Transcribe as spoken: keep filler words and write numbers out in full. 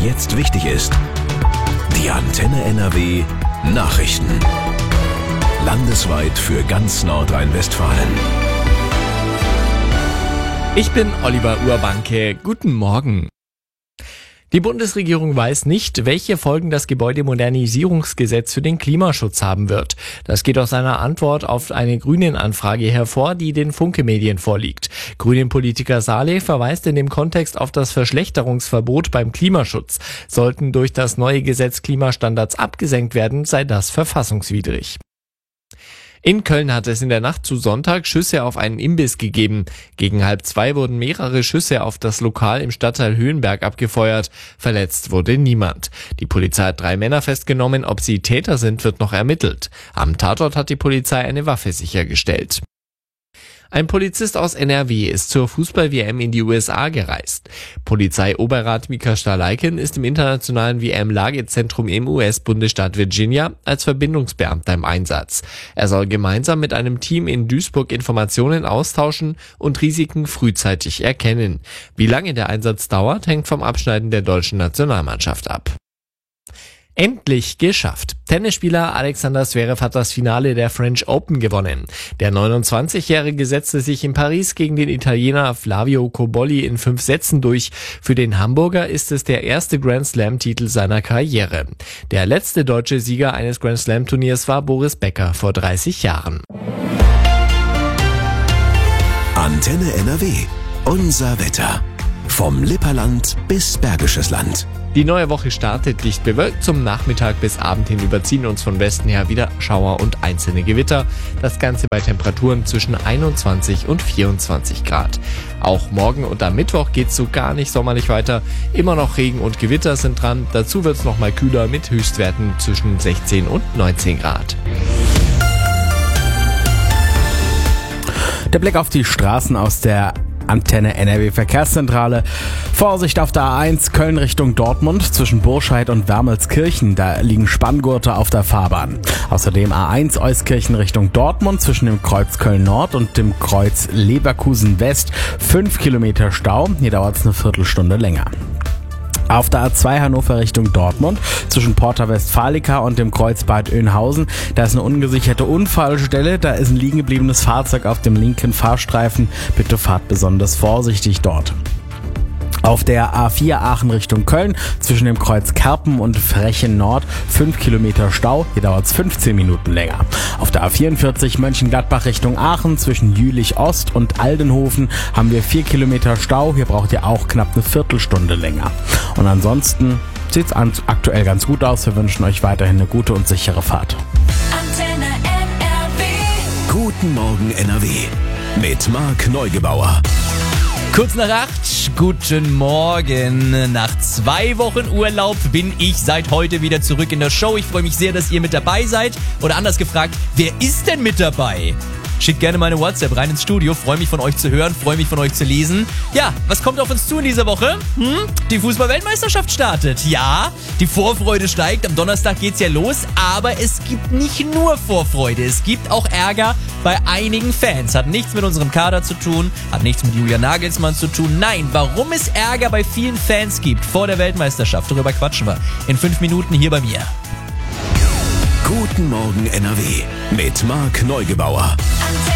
jetzt wichtig ist. Die Antenne N R W Nachrichten. Landesweit für ganz Nordrhein-Westfalen. Ich bin Oliver Urbanke. Guten Morgen. Die Bundesregierung weiß nicht, welche Folgen das Gebäudemodernisierungsgesetz für den Klimaschutz haben wird. Das geht aus einer Antwort auf eine Grünen-Anfrage hervor, die den Funke-Medien vorliegt. Grünen-Politiker Saleh verweist in dem Kontext auf das Verschlechterungsverbot beim Klimaschutz. Sollten durch das neue Gesetz Klimastandards abgesenkt werden, sei das verfassungswidrig. In Köln hat es in der Nacht zu Sonntag Schüsse auf einen Imbiss gegeben. Gegen halb zwei wurden mehrere Schüsse auf das Lokal im Stadtteil Höhenberg abgefeuert. Verletzt wurde niemand. Die Polizei hat drei Männer festgenommen. Ob sie Täter sind, wird noch ermittelt. Am Tatort hat die Polizei eine Waffe sichergestellt. Ein Polizist aus N R W ist zur Fußball-W M in die U S A gereist. Polizeioberrat Mika Staleiken ist im internationalen W M-Lagezentrum im U S-Bundesstaat Virginia als Verbindungsbeamter im Einsatz. Er soll gemeinsam mit einem Team in Duisburg Informationen austauschen und Risiken frühzeitig erkennen. Wie lange der Einsatz dauert, hängt vom Abschneiden der deutschen Nationalmannschaft ab. Endlich geschafft. Tennisspieler Alexander Zverev hat das Finale der French Open gewonnen. Der neunundzwanzigjährige setzte sich in Paris gegen den Italiener Flavio Cobolli in fünf Sätzen durch. Für den Hamburger ist es der erste Grand Slam-Titel seiner Karriere. Der letzte deutsche Sieger eines Grand Slam-Turniers war Boris Becker vor dreißig Jahren. Antenne N R W. Unser Wetter. Vom Lipperland bis Bergisches Land. Die neue Woche startet dicht bewölkt. Zum Nachmittag bis Abend hin überziehen uns von Westen her wieder Schauer und einzelne Gewitter. Das Ganze bei Temperaturen zwischen einundzwanzig und vierundzwanzig Grad. Auch morgen und am Mittwoch geht's so gar nicht sommerlich weiter. Immer noch Regen und Gewitter sind dran. Dazu wird's noch mal kühler mit Höchstwerten zwischen sechzehn und neunzehn Grad. Der Blick auf die Straßen aus der Antenne N R W Verkehrszentrale. Vorsicht auf der A eins Köln Richtung Dortmund zwischen Burscheid und Wermelskirchen. Da liegen Spanngurte auf der Fahrbahn. Außerdem A eins Euskirchen Richtung Dortmund zwischen dem Kreuz Köln Nord und dem Kreuz Leverkusen West. Fünf Kilometer Stau. Hier dauert es eine Viertelstunde länger. Auf der A zwei Hannover Richtung Dortmund zwischen Porta Westfalica und dem Kreuz Bad Oeynhausen. Da ist eine ungesicherte Unfallstelle. Da ist ein liegen gebliebenes Fahrzeug auf dem linken Fahrstreifen. Bitte fahrt besonders vorsichtig dort. Auf der A vier Aachen Richtung Köln zwischen dem Kreuz Kerpen und Frechen Nord fünf Kilometer Stau. Hier dauert es fünfzehn Minuten länger. Auf der A vierundvierzig Mönchengladbach Richtung Aachen zwischen Jülich Ost und Aldenhofen haben wir vier Kilometer Stau. Hier braucht ihr auch knapp eine Viertelstunde länger. Und ansonsten sieht es aktuell ganz gut aus. Wir wünschen euch weiterhin eine gute und sichere Fahrt. Antenne N R W. Guten Morgen N R W. Mit Marc Neugebauer. Kurz nach acht, guten Morgen. Nach zwei Wochen Urlaub bin ich seit heute wieder zurück in der Show. Ich freue mich sehr, dass ihr mit dabei seid. Oder anders gefragt, wer ist denn mit dabei? Schickt gerne meine WhatsApp rein ins Studio. Freue mich von euch zu hören, freue mich von euch zu lesen. Ja, was kommt auf uns zu in dieser Woche? Hm? Die Fußball-Weltmeisterschaft startet. Ja, die Vorfreude steigt. Am Donnerstag geht's ja los. Aber es gibt nicht nur Vorfreude. Es gibt auch Ärger bei einigen Fans. Hat nichts mit unserem Kader zu tun. Hat nichts mit Julian Nagelsmann zu tun. Nein, warum es Ärger bei vielen Fans gibt vor der Weltmeisterschaft, darüber quatschen wir in fünf Minuten hier bei mir. Guten Morgen N R W mit Marc Neugebauer.